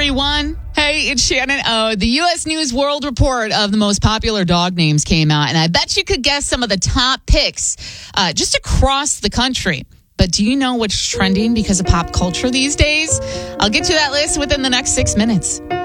everyone. Hey, it's Shannon O. The U.S. News World Report of the most popular dog names came out, and I bet you could guess some of the top picks just across the country. But do you know what's trending because of pop culture these days? I'll get you that list within the next 6 minutes.